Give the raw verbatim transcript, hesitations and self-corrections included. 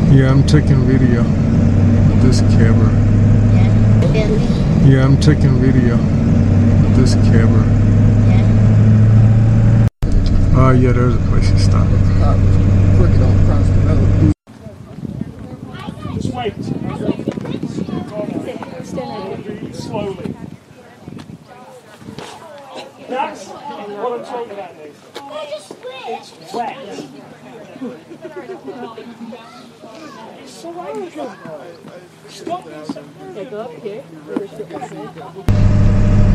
Yeah, I'm taking video with this camera. Yeah, I'm taking video with this camera. Oh yeah, there's a place to stop. Crooked on across the road. Just wait. Slowly. That's what I'm talking about, Nick. It's wet. It's so arrogant. Stop. Go up here.